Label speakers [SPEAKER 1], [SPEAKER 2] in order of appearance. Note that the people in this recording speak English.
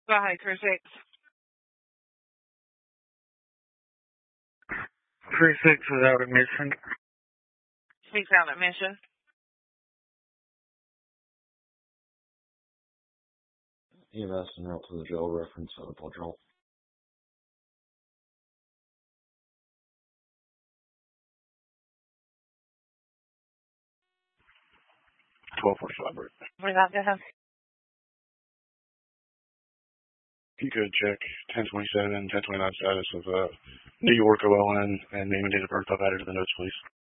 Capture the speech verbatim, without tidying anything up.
[SPEAKER 1] Go ahead, Crew six.
[SPEAKER 2] Crew six is out at mission.
[SPEAKER 1] Six out at mission.
[SPEAKER 3] E M S and route to the jail, reference out of jail.
[SPEAKER 2] twelve forty-five, Bert.
[SPEAKER 1] Without the house.
[SPEAKER 2] If you could check ten twenty-seven, ten twenty-nine status of uh, New York O L N and name and date of birth, I've added to the notes, please.